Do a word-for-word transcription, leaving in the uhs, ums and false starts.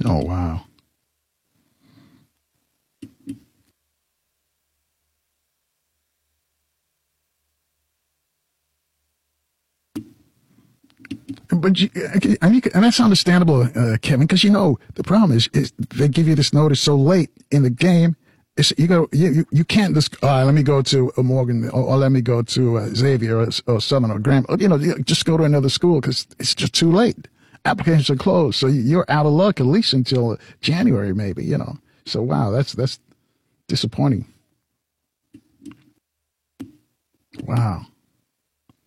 Oh, wow. But you, and, you, and that's understandable, uh, Kevin, because you know the problem is, is they give you this notice so late in the game. It's, you go, you you can't just. All right, let me go to a Morgan, or, or let me go to uh, Xavier or, or Southern or Graham. You know, just go to another school because it's just too late. Applications are closed, so you're out of luck at least until January, maybe. You know, so wow, that's that's disappointing. Wow.